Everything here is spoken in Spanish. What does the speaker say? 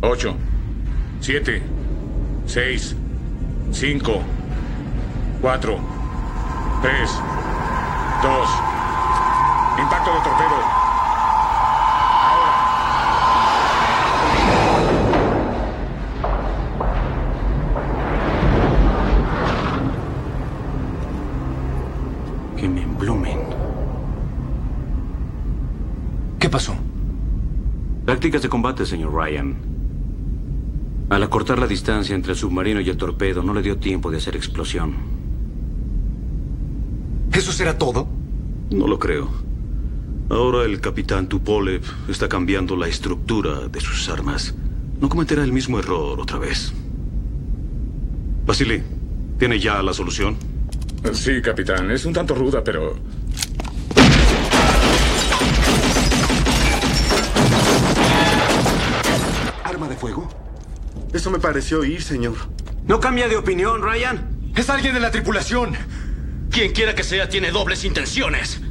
8, 7, 6, 5, 4, 3, 2. Impacto de torpedo. Que me emblumen. ¿Qué pasó? Tácticas de combate, señor Ryan. Al acortar la distancia entre el submarino y el torpedo, no le dio tiempo de hacer explosión. ¿Eso será todo? No lo creo. Ahora el capitán Tupolev está cambiando la estructura de sus armas. No cometerá el mismo error otra vez. Vasily, ¿tiene ya la solución? Sí, capitán. Es un tanto ruda, pero... ¿Arma de fuego? Eso me pareció oír, señor. ¿No cambia de opinión, Ryan? ¡Es alguien de la tripulación! Quien quiera que sea tiene dobles intenciones.